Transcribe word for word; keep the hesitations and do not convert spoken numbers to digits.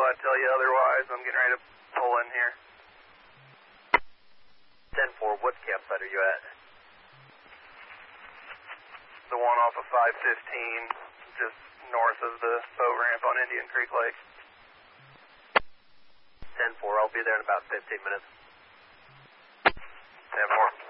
I tell you otherwise. I'm getting ready to pull in here. ten four, what campsite are you at? The one off of five fifteen, just north of the boat ramp on Indian Creek Lake. ten four, I'll be there in about fifteen minutes. ten four.